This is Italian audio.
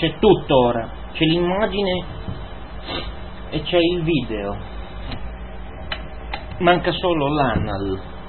c'è tutto ora, c'è l'immagine e c'è il video, manca solo l'anal.